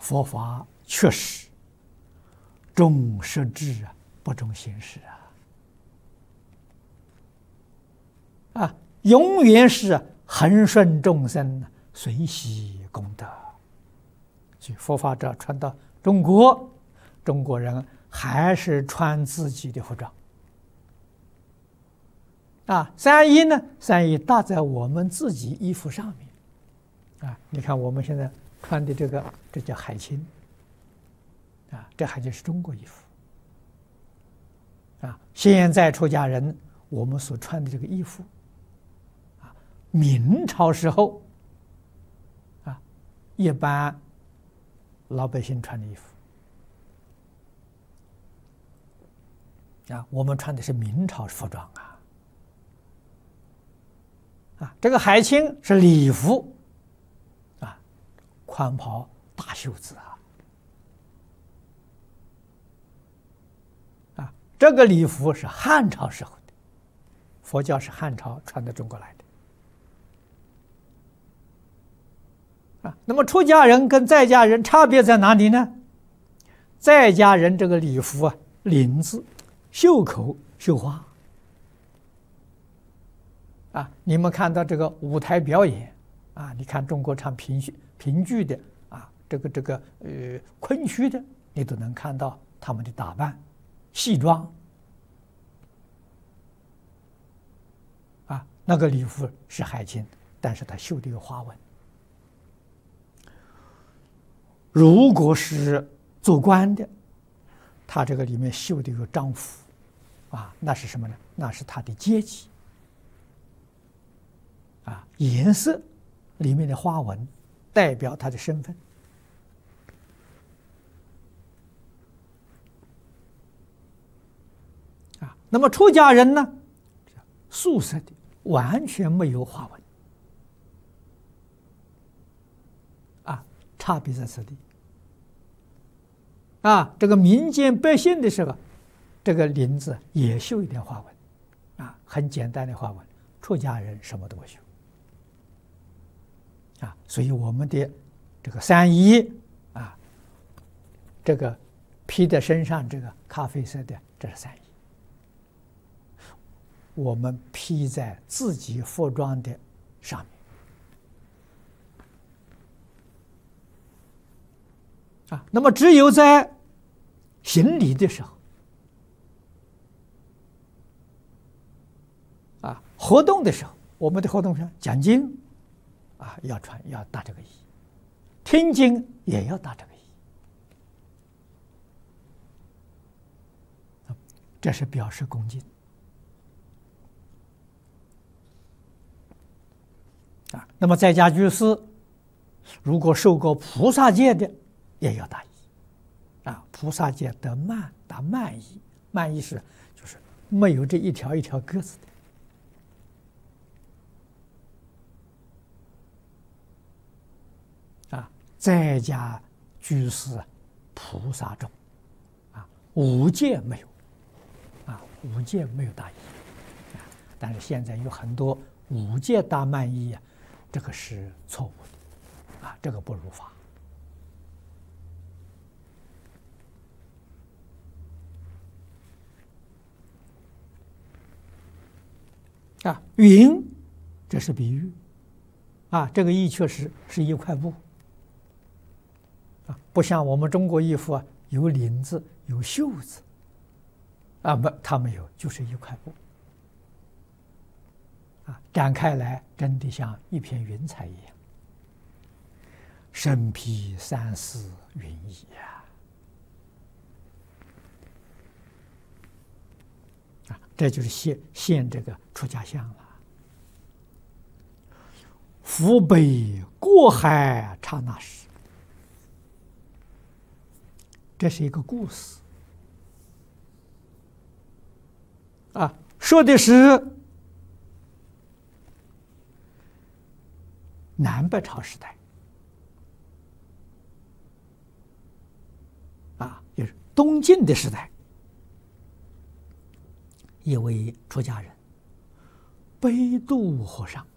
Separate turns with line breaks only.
佛法确实重实质啊，不重形式永远是恒顺众生，随喜功德。所以佛法只要传到中国，中国人还是穿自己的服装。三衣呢？三衣搭在我们自己衣服上面。你看我们现在穿的这叫海青。这海青是中国衣服。现在出家人我们所穿的这个衣服，明朝时候一般老百姓穿的衣服。我们穿的是明朝服装这个海青是礼服宽袍大袖子这个礼服是汉朝时候的，佛教是汉朝传到中国来的那么出家人跟在家人差别在哪里呢？在家人这个礼服领子、袖口绣花你们看到这个舞台表演你看中国唱评剧的这个昆曲的，你都能看到他们的打扮、戏装那个礼服是海青，但是它绣的有花纹。如果是做官的，他这个里面绣的有章符那是什么呢？那是他的阶级颜色里面的花纹代表他的身份那么出家人呢，素色的，完全没有花纹差别在此地这个民间百姓的时候，这个领子也绣一点花纹很简单的花纹。出家人什么都不绣所以我们的这个三衣这个披在身上这个咖啡色的，这是三衣。我们披在自己服装的上面那么只有在行礼的时候活动的时候，我们的活动上讲经要搭这个衣，听经也要搭这个衣这是表示恭敬那么在家居士如果受过菩萨戒的，也要搭衣菩萨戒得搭慢衣，慢衣是就是没有这一条一条格子的在家居士菩萨众五戒没有五戒没有搭衣但是现在有很多五戒搭慢衣这个是错误的这个不如法云这是比喻这个衣确实是一块布不像我们中国衣服有领子有袖子不，它没有，就是一块布展开来真的像一片云彩一样。身披三丝云衣这就是现这个出家相了。扶北过海刹那时，这是一个故事说的是南北朝时代就是东晋的时代，一位出家人北渡和尚